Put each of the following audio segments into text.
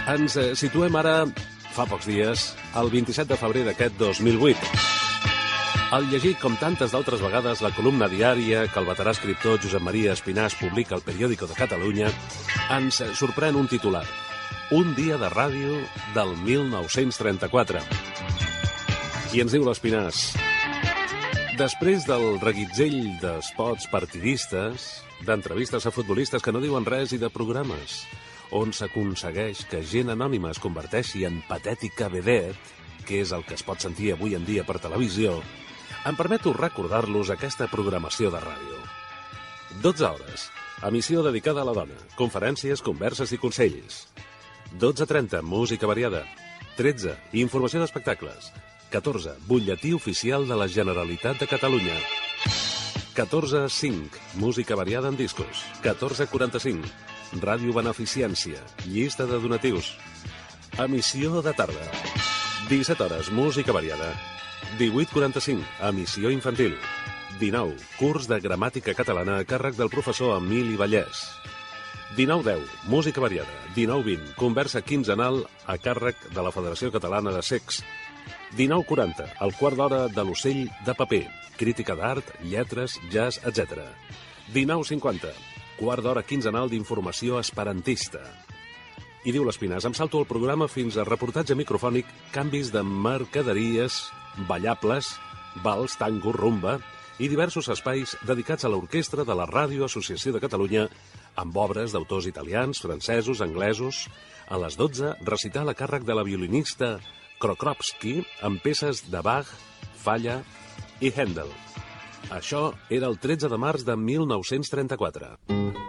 Ens situem ara, fa pocs dies, el 27 de febrer d'aquest 2008. Al llegir, com tantes d'altres vegades, la columna diària que el veterà escriptor Josep Maria Espinàs publica al Periódico de Catalunya, ens sorprèn un titular. Un dia de ràdio del 1934. I ens diu l'Espinàs: després del reguitzell d'espots partidistes, d'entrevistes a futbolistes que no diuen res i de programes on s'aconsegueix que gent anònima es converteixi en patètica vedette, que és el que es pot sentir avui en dia per televisió, em permeto recordar-los aquesta programació de ràdio. 12 hores, emissió dedicada a la dona, conferències, converses i consells. 12:30, música variada. 13, informació d'espectacles. 14, butlletí oficial de la Generalitat de Catalunya. 14:05, música variada en discos. 14:45, ràdio beneficència, llista de donatius. Emissió de tarda. 17 hores, música variada. 18:45, emissió infantil. 19, curs de gramàtica catalana a càrrec del professor Emili Vallès. 19:10, música variada. 19:20, conversa quinzenal a càrrec de la Federació Catalana de Cecs. 19:40, el quart d'hora de l'ocell de paper, crítica d'art, lletres, jazz, etc. 19:50, quart d'hora quinzenal d'informació esperantista. I diu l'Espinàs, em salto el programa fins a reportatge microfònic, canvis de mercaderies, ballables, vals, tango, rumba i diversos espais dedicats a l'orquestra de la Ràdio Associació de Catalunya amb obres d'autors italians, francesos, anglesos. A les 12, recital a càrrec de la violinista Krokowski amb peces de Bach, Falla i Händel. Això era el 13 de març de 1934.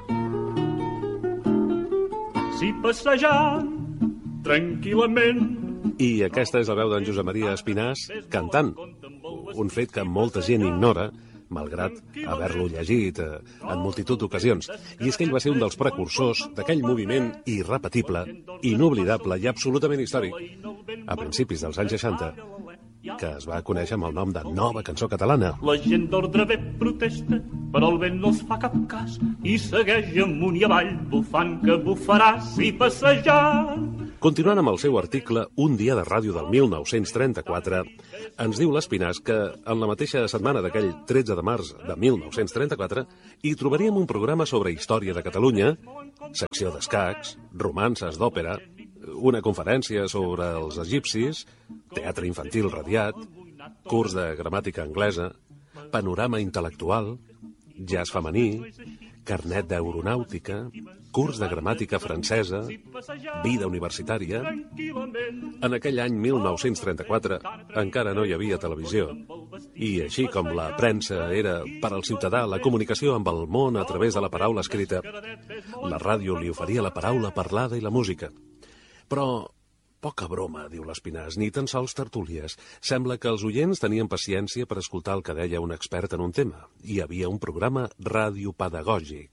Si passejant tranquil·lament. I aquesta és la veu d'en Josep Maria Espinàs cantant, un fet que molta gent ignora, malgrat haver-lo llegit en multitud d'ocasions. I és que ell va ser un dels precursors d'aquell moviment irrepetible, inoblidable i absolutament històric, a principis dels anys 60, que es va conèixer amb el nom de Nova Cançó Catalana. La gent d'ordre bé protesta, però el vent no els fa cap cas i segueix amunt i avall, bufant que bufaràs i passejant. Continuant amb el seu article Un dia de ràdio del 1934, ens diu l'Espinàs que en la mateixa setmana d'aquell 13 de març de 1934 hi trobaríem un programa sobre història de Catalunya, secció d'escacs, romances d'òpera, una conferència sobre els egipcis, teatre infantil radiat, curs de gramàtica anglesa, panorama intel·lectual, jazz femení, carnet d'aeronàutica, curs de gramàtica francesa, vida universitària. En aquell any 1934 encara no hi havia televisió, i així com la premsa era per al ciutadà la comunicació amb el món a través de la paraula escrita, la ràdio li oferia la paraula parlada i la música. Però poca broma, diu l'Espinàs, ni tan sols tertúlies. Sembla que els oients tenien paciència per escoltar el que deia un expert en un tema. Hi havia un programa radiopedagògic.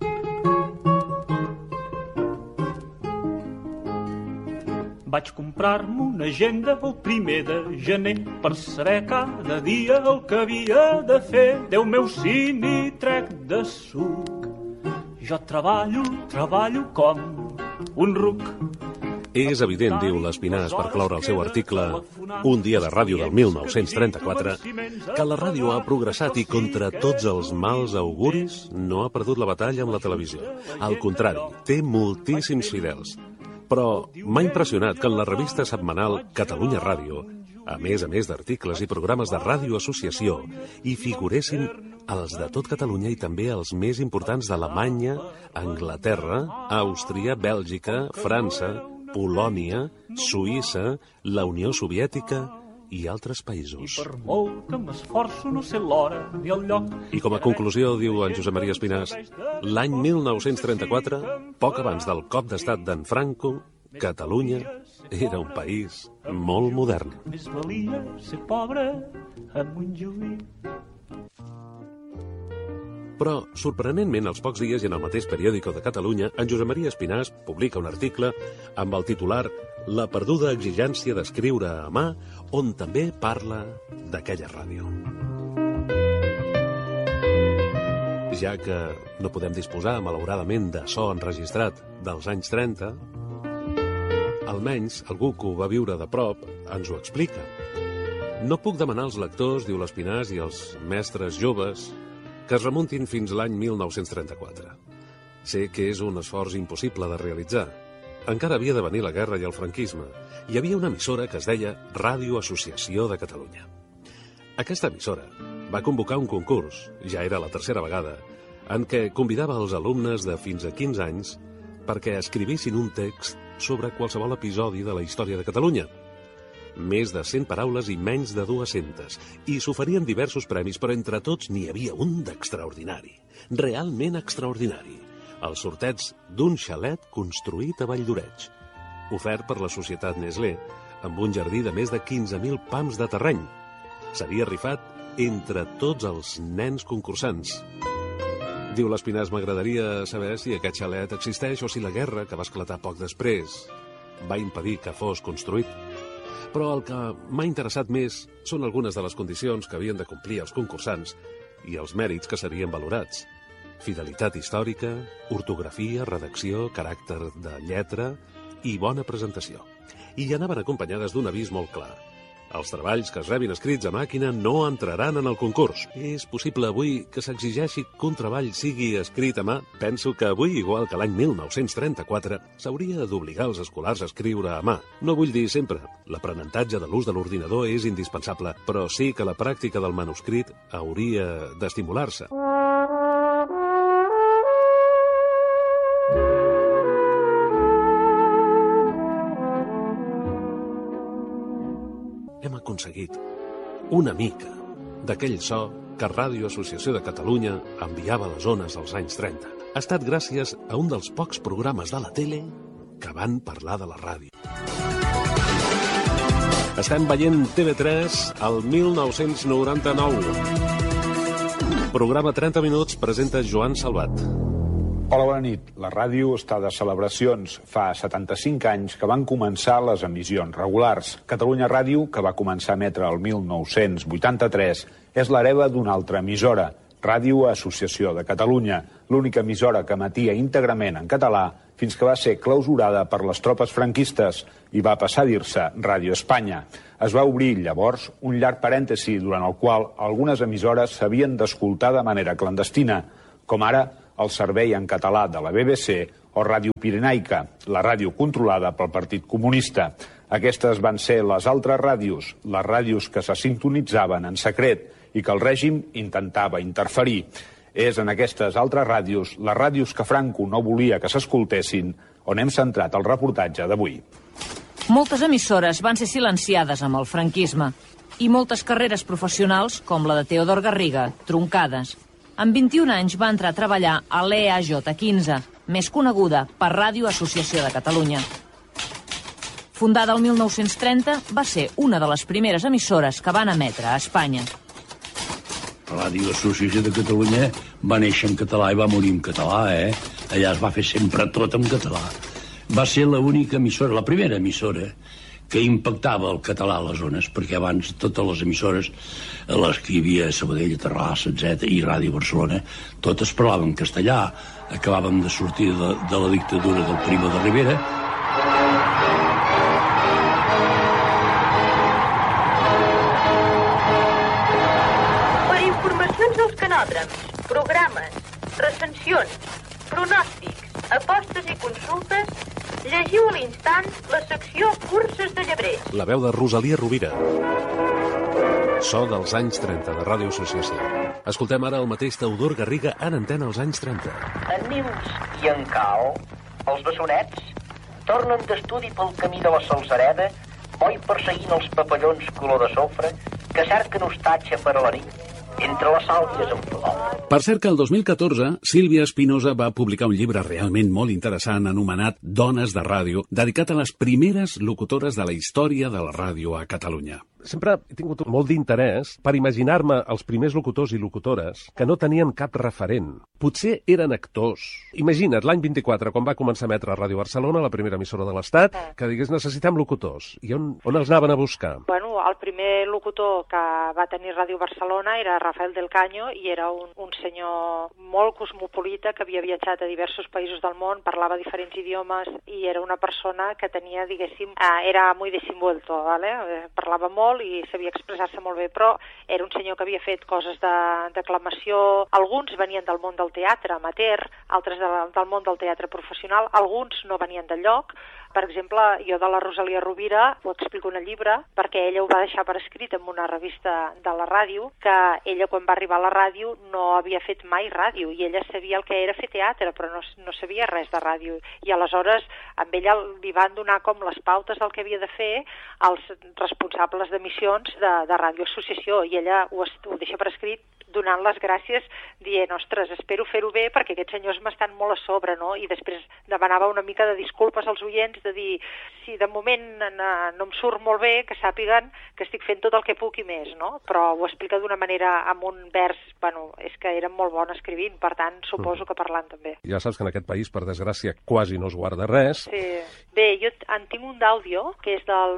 Vaig comprar-me una agenda el 1 de gener per saber cada dia el que havia de fer. Déu meu, si n'hi trec de suc. Jo treballo com un ruc. És evident, diu l'Espinàs per cloure el seu article Un dia de ràdio del 1934, que la ràdio ha progressat i contra tots els mals auguris no ha perdut la batalla amb la televisió. Al contrari, té moltíssims fidels. Però m'ha impressionat que en la revista setmanal Catalunya Ràdio, a més d'articles i programes de ràdio associació, hi figuressin els de tot Catalunya i també els més importants d'Alemanya, Anglaterra, Àustria, Bèlgica, França, Polònia, Suïssa, la Unió Soviètica i altres països. I per molt que m'esforço no sé l'hora ni el lloc. I com a conclusió, diu en Josep Maria Espinàs, l'any 1934, poc abans del cop d'estat d'en Franco, Catalunya era un país molt modern. Més valia ser pobre amb un Montjuïc. Però, sorprenentment, als pocs dies i en el mateix Periódico de Catalunya, en Josep Maria Espinàs publica un article amb el titular La perduda exigència d'escriure a mà, on també parla d'aquella ràdio. Ja que no podem disposar, malauradament, de so enregistrat dels anys 30, almenys algú que ho va viure de prop ens ho explica. No puc demanar als lectors, diu l'Espinàs, i als mestres joves que es remuntin fins l'any 1934. Sé que és un esforç impossible de realitzar. Encara havia de venir la guerra i el franquisme. Hi havia una emissora que es deia Ràdio Associació de Catalunya. Aquesta emissora va convocar un concurs, ja era la tercera vegada, en què convidava els alumnes de fins a 15 anys perquè escrivissin un text sobre qualsevol episodi de la història de Catalunya. Més de 100 paraules i menys de 200, i s'oferien diversos premis, però entre tots n'hi havia un d'extraordinari, realment extraordinari, el sorteig d'un xalet construït a Valldoreix, ofert per la societat Nestlé, amb un jardí de més de 15.000 pams de terreny. S'havia rifat entre tots els nens concursants. Diu l'Espinàs, m'agradaria saber si aquest xalet existeix o si la guerra, que va esclatar poc després, va impedir que fos construït. Però el que m'ha interessat més són algunes de les condicions que havien de complir els concursants i els mèrits que serien valorats. Fidelitat històrica, ortografia, redacció, caràcter de lletra i bona presentació. I anaven acompanyades d'un avís molt clar. Els treballs que es rebin escrits a màquina no entraran en el concurs. És possible avui que s'exigeixi que un treball sigui escrit a mà? Penso que avui, igual que l'any 1934, s'hauria d'obligar els escolars a escriure a mà. No vull dir sempre. L'aprenentatge de l'ús de l'ordinador és indispensable, però sí que la pràctica del manuscrit hauria d'estimular-se. Hem aconseguit una mica d'aquell so que Ràdio Associació de Catalunya enviava a les zones als anys 30. Ha estat gràcies a un dels pocs programes de la tele que van parlar de la ràdio. Estem veient TV3 al 1999. Programa 30 minuts presenta Joan Salvat. Hola, bona nit. La ràdio està de celebracions. Fa 75 anys que van començar les emissions regulars. Catalunya Ràdio, que va començar a emetre el 1983, és l'hereva d'una altra emissora, Ràdio Associació de Catalunya, l'única emissora que emetia íntegrament en català fins que va ser clausurada per les tropes franquistes i va passar a dir-se Ràdio Espanya. Es va obrir llavors un llarg parèntesi durant el qual algunes emissores s'havien d'escoltar de manera clandestina, com ara el servei en català de la BBC o Ràdio Pirenaica, la ràdio controlada pel Partit Comunista. Aquestes van ser les altres ràdios, les ràdios que se sintonitzaven en secret i que el règim intentava interferir. És en aquestes altres ràdios, les ràdios que Franco no volia que s'escoltessin, on hem centrat el reportatge d'avui. Moltes emissores van ser silenciades amb el franquisme i moltes carreres professionals, com la de Teodor Garriga, troncades. Amb 21 anys va entrar a treballar a l'EAJ15, més coneguda per Ràdio Associació de Catalunya. Fundada el 1930, va ser una de les primeres emissores que van emetre a Espanya. Ràdio Associació de Catalunya va néixer en català i va morir en català, Allà es va fer sempre tot en català. Va ser l'única emissora, la primera emissora, que impactava el català a les zones, perquè abans totes les emissores, les que hi havia a Sabadell, a Terrassa, etc., i Ràdio Barcelona, totes parlaven castellà. Acabàvem de sortir de la dictadura del Primo de Rivera. Per informacions dels canòdroms, programes, recensions, pronòstics, apostes i consultes, llegiu a l'instant la secció Curses de Llebrers. La veu de Rosalia Rovira. So dels anys 30 de Ràdio Associació. Escoltem ara el mateix Teodor Garriga en antena als anys 30. En Nils i en Cal, els bessonets, tornen d'estudi pel camí de la Salzareda, boi perseguint els papallons color de sofre, que cerquen hostatge per a la nit, entre les sàlvies en flor. Per cert que el 2014, Sílvia Espinosa va publicar un llibre realment molt interessant anomenat Dones de Ràdio, dedicat a les primeres locutores de la història de la ràdio a Catalunya. sempre he tingut molt d'interès per imaginar-me els primers locutors i locutores que no tenien cap referent. Potser eren actors. Imagina't, l'any 24, quan va començar a emetre a Ràdio Barcelona, la primera emissora de l'Estat, que digués necessitem locutors. I on els anaven a buscar? Bueno, el primer locutor que va tenir Ràdio Barcelona era Rafael del Caño i era un senyor molt cosmopolita que havia viatjat a diversos països del món, parlava diferents idiomes i era una persona que tenia, diguéssim, era muy desenvuelto, ¿vale? Parlava molt i sabia expressar-se molt bé, però era un senyor que havia fet coses de declamació. Alguns venien del món del teatre amateur, altres del món del teatre professional, alguns no venien de lloc. Per exemple, jo de la Rosalia Rovira ho explico en el llibre, perquè ella ho va deixar per escrit en una revista de la ràdio, que ella quan va arribar a la ràdio no havia fet mai ràdio, i ella sabia el que era fer teatre, però no sabia res de ràdio. I aleshores amb ella li van donar com les pautes del que havia de fer els responsables d'emissions de Ràdio Associació, i ella ho deixa per escrit donant les gràcies, dient, ostres, espero fer-ho bé perquè aquests senyors m'estan molt a sobre, no? I després demanava una mica de disculpes als oients, de dir, si de moment no em surt molt bé, que sàpiguen que estic fent tot el que puc i més, no? Però ho explica d'una manera amb un vers, bueno, és que eren molt bon escrivint, per tant, suposo que parlant també. Ja saps que en aquest país, per desgràcia, quasi no es guarda res. Sí. Bé, jo en tinc un d'àudio, que és del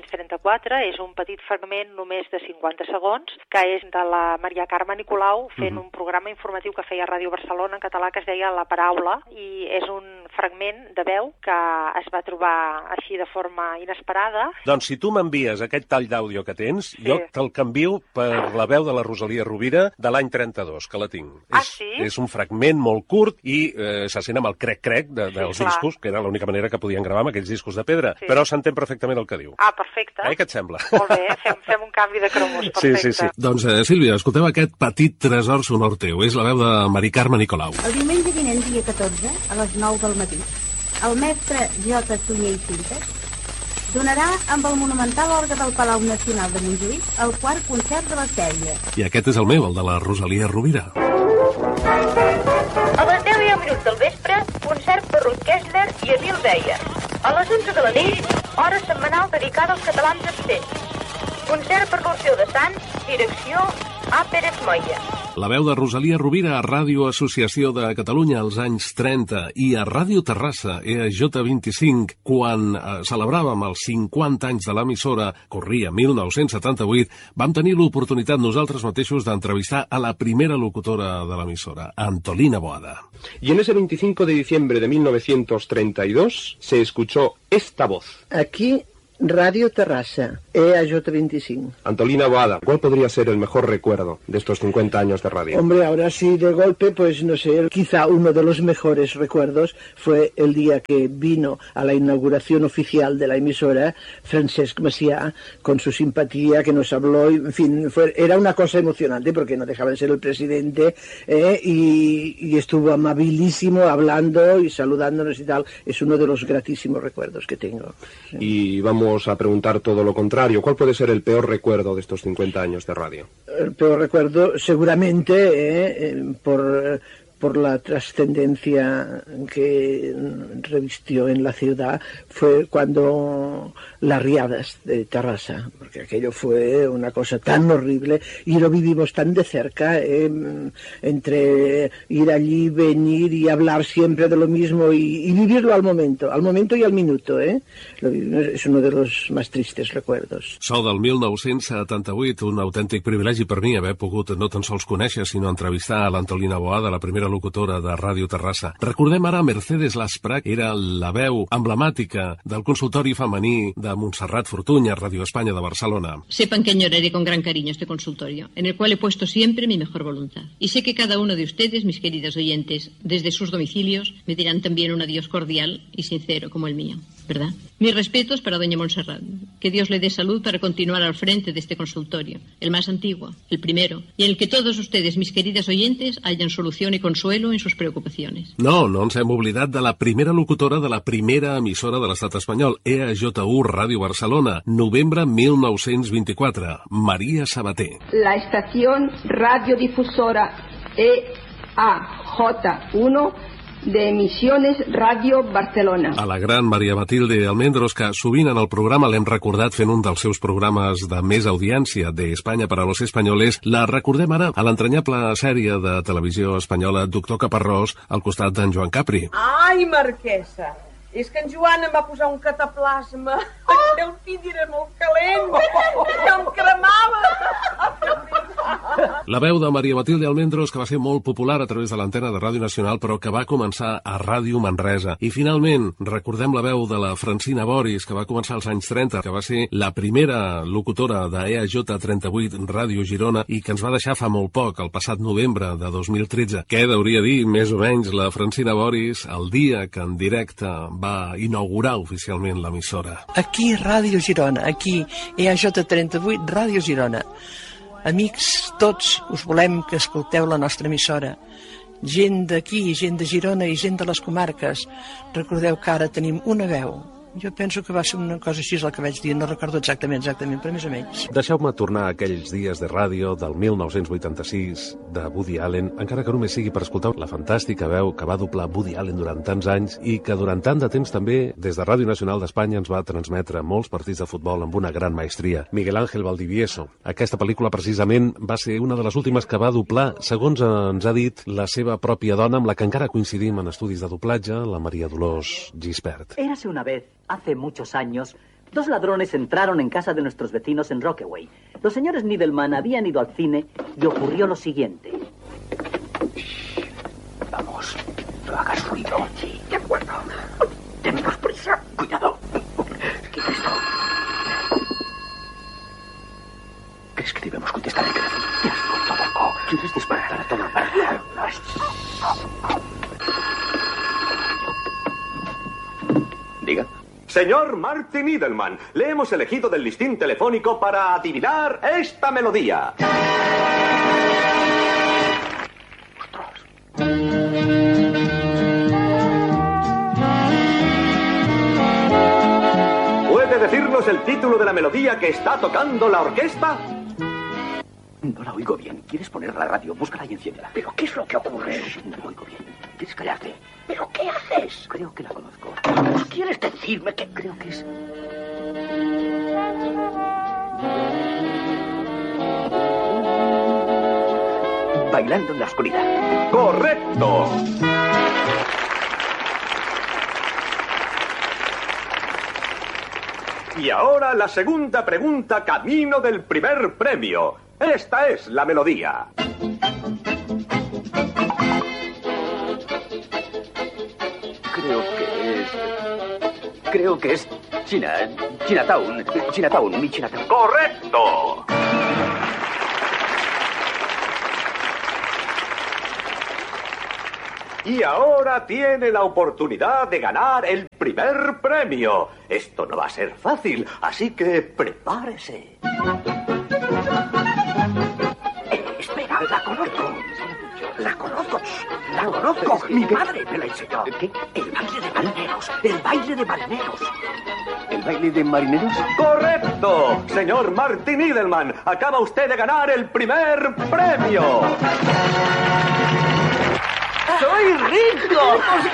1934, és un petit fragment només de 50 segons, que és de la Maria Carme Nicolau fent un programa informatiu que feia a Ràdio Barcelona en català que es deia La Paraula, i és un fragment de veu que es va trobar així de forma inesperada. Doncs si tu m'envies aquest tall d'àudio que tens, jo te'l canvio per la veu de la Rosalia Rovira de l'any 32, que la tinc. Sí? És un fragment molt curt i se sent amb el crec-crec dels discos, que era l'única manera que podien gravar amb aquells discos de pedra, però s'entén perfectament el que diu. Perfecte. Què et sembla? Molt bé, fem un canvi de cromos, perfecte. Sí. Doncs, Sílvia, escolteu aquest petit tresor sonor teu. És la veu de Maria Carme Nicolau. El diumenge vinent, dia 14, a les 9 del matí, el mestre J. Sunyer i Cintes donarà amb el monumental orgue del Palau Nacional de Montjuïc el quart concert de la sèrie. I aquest és el meu, el de la Rosalia Rovira. A les 10:10 del vespre, concert per Ruth Kessler i Emil Beyer. A les 11 de la nit, hora setmanal dedicada als catalans absents. Concert per l'Orfeó de Sants, direcció A. Pérez Moya. La veu de Rosalia Rovira a Ràdio Associació de Catalunya als anys 30 i a Ràdio Terrassa, EAJ25, quan celebràvem els 50 anys de l'emissora, corria 1978, vam tenir l'oportunitat nosaltres mateixos d'entrevistar a la primera locutora de l'emissora, Antolina Boada. Y en ese 25 de diciembre de 1932 se escuchó esta voz. Aquí, Radio Terrassa, EAJ25. Antolina Boada, ¿cuál podría ser el mejor recuerdo de estos 50 años de radio? Hombre, ahora sí, de golpe, pues no sé, quizá uno de los mejores recuerdos fue el día que vino a la inauguración oficial de la emisora Francesc Macià, con su simpatía, que nos habló, en fin, era una cosa emocionante porque no dejaba de ser el presidente, y estuvo amabilísimo hablando y saludándonos y tal. Es uno de los gratísimos recuerdos que tengo. Y vamos a preguntar todo lo contrario. ¿Cuál puede ser el peor recuerdo de estos 50 años de radio? El peor recuerdo, seguramente, por la trascendencia que revistió en la ciudad, fue cuando las riadas de Terrassa, porque aquello fue una cosa tan horrible y lo vivimos tan de cerca, entre ir allí, venir y hablar siempre de lo mismo y vivirlo al momento y al minuto, es uno de los más tristes recuerdos. So del 1978, un autèntic privilegi per mi haver pogut no tan sols conèixer, sinó entrevistar a l'Antolina Boada, la primera locutora de Ràdio Terrassa. Recordem ara Mercedes Lasprach, era la veu emblemàtica del consultori femení de Montserrat Fortuny a Radio España de Barcelona. Sepan que añoraré con gran cariño este consultorio, en el cual he puesto siempre mi mejor voluntad. Y sé que cada uno de ustedes, mis queridos oyentes, desde sus domicilios, me dirán también un adiós cordial y sincero como el mío, ¿verdad? Mis respetos para doña Montserrat. Que Dios le dé salud para continuar al frente de este consultorio, el más antiguo, el primero, y en el que todos ustedes, mis queridos oyentes, hallan solución y consuelo en sus preocupaciones. No ens hem oblidat de la primera locutora de la primera emissora de l'estat espanyol, EAJ1 Ràdio Barcelona, novembre 1924, María Sabater. La estación radiodifusora EAJ1 de Emisiones Radio Barcelona. A la gran Maria Matilde Almendros, que sovint en el programa l'hem recordat fent un dels seus programes de més audiència de Espanya para los españoles, la recordem ara a l'entranyable sèrie de televisió espanyola Doctor Caparrós al costat d'en Joan Capri. Ai, marquesa, és que en Joan em va posar un cataplasma. El pit era molt calent, que em cremava. La veu de Maria Matilde Almendros, que va ser molt popular a través de l'antena de Ràdio Nacional, però que va començar a Ràdio Manresa. I finalment, recordem la veu de la Francina Boris, que va començar als anys 30, que va ser la primera locutora de EAJ38 Ràdio Girona i que ens va deixar fa molt poc, el passat novembre de 2013. Què hauria dir, més o menys, la Francina Boris el dia que en directe va inaugurar oficialment l'emissora? Aquí Ràdio Girona, aquí EAJ38 Ràdio Girona. Amics tots, us volem que escolteu la nostra emissora. Gent d'aquí, gent de Girona i gent de les comarques. Recordeu que ara tenim una veu. Jo penso que va ser una cosa així el que vaig dir, no recordo exactament, però més o menys. Deixeu-me tornar a aquells dies de ràdio del 1986 de Woody Allen, encara que només sigui per escoltar la fantàstica veu que va doblar Woody Allen durant tants anys i que durant tant de temps també des de Ràdio Nacional d'Espanya ens va transmetre molts partits de futbol amb una gran maestria. Miguel Ángel Valdivieso. Aquesta pel·lícula precisament va ser una de les últimes que va doblar, segons ens ha dit la seva pròpia dona, amb la que encara coincidim en estudis de doblatge, la Maria Dolors Gispert. Érase una vez, hace muchos años, dos ladrones entraron en casa de nuestros vecinos en Rockaway. Los señores Nidelman habían ido al cine y ocurrió lo siguiente. Vamos, no hagas ruido. Sí, de acuerdo. Tenemos prisa. Cuidado. ¿Qué es esto? ¿Crees que debemos contestar el teléfono? Te has vuelto loco. ¿Quieres disparar a toda parte? Diga. Señor Martin Nidelman, le hemos elegido del listín telefónico para adivinar esta melodía. ¿Puede decirnos el título de la melodía que está tocando la orquesta? No la oigo bien. ¿Quieres poner la radio? Búscala y enciéndela. ¿Pero qué es lo que ocurre? No la oigo bien. ¿Quieres callarte? ¿Pero qué haces? Creo que la conozco. Pues ¿quieres decirme que creo que es? Bailando en la oscuridad. ¡Correcto! Y ahora la segunda pregunta camino del primer premio. Esta es la melodía. Creo que es Chinatown, mi Chinatown. ¡Correcto! Y ahora tiene la oportunidad de ganar el primer premio. Esto no va a ser fácil, así que prepárese. Espera, la conozco. La conozco. Mi madre me la enseñó. ¿Qué? El baile de marineros. El baile de marineros. ¿El baile de marineros? ¡Correcto! Señor Martin Nidelman, acaba usted de ganar el primer premio. ¡Soy rico! ¡Hemos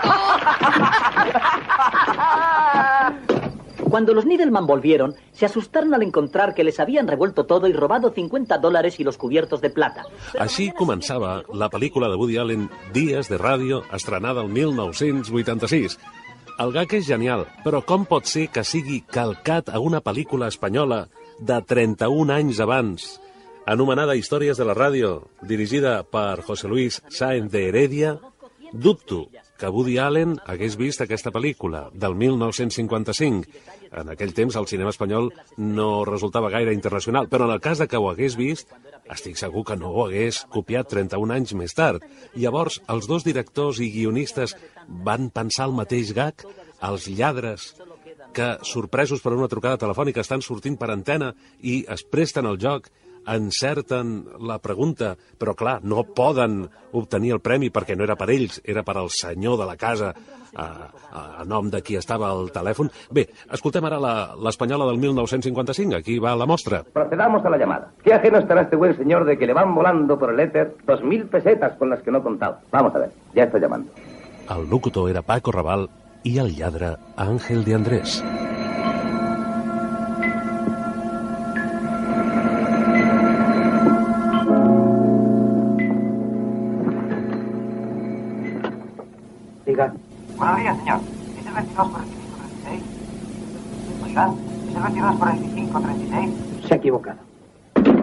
ganado! Cuando los Nidelman volvieron, se asustaron al encontrar que les habían revuelto todo y robado $50 y los cubiertos de plata. Així començava la pel·lícula de Woody Allen Dies de ràdio, estrenada el 1986. El gag és genial, però com pot ser que sigui calcat a una pel·lícula espanyola de 31 anys abans, anomenada Històries de la ràdio, dirigida per José Luis Sáenz de Heredia? Dubto que Woody Allen hagués vist aquesta pel·lícula del 1955. En aquell temps el cinema espanyol no resultava gaire internacional, però en el cas de que ho hagués vist, estic segur que no ho hagués copiat 31 anys més tard. Llavors, els dos directors i guionistes van pensar el mateix gag, els lladres que, sorpresos per una trucada telefònica, estan sortint per antena i es presten al joc, encerten la pregunta, però clar, no poden obtenir el premi perquè no era per ells, era per al senyor de la casa, a nom de qui estava al telèfon. Bé, escoltem ara l'espanyola del 1955, aquí va la mostra. Procedamos a la llamada. ¿Qué ajeno estará este buen señor de que le van volando por el éter 2.000 pesetas con las que no contaba? Vamos a ver, ya está llamando. El locutor era Paco Raval i el lladre Ángel de Andrés. Diga. Buenos días, señor. ¿Es el 224536? Oiga, ¿es el 224536? Se ha equivocado.